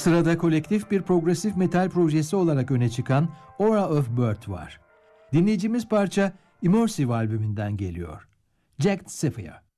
Sırada kolektif bir progresif metal projesi olarak öne çıkan Aura of Birth var. Dinleyicimiz parça Immersive albümünden geliyor. Jagged Sapphire.